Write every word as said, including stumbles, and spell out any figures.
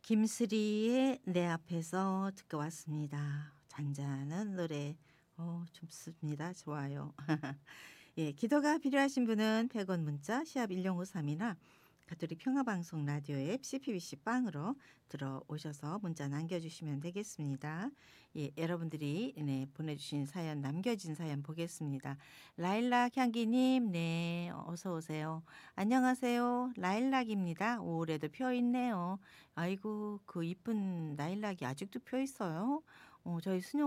김수리의 내 앞에서 듣고 왔습니다. 잔잔한 노래. 어 좋습니다. 좋아요. 예, 기도가 필요하신 분은 백 원 문자 샵 일공오삼이나 가톨릭 평화방송 라디오 앱 씨피비씨 빵으로 들어오셔서 문자 남겨주시면 되겠습니다. 예, 여러분들이 네, 보내주신 사연 남겨진 사연 보겠습니다. 라일락 향기님, 네, 어서 오세요. 안녕하세요. 라일락입니다. 올해도 펴 있네요. 아이고, 그 이쁜 라일락이 아직도 펴 있어요. 어, 저희 수녀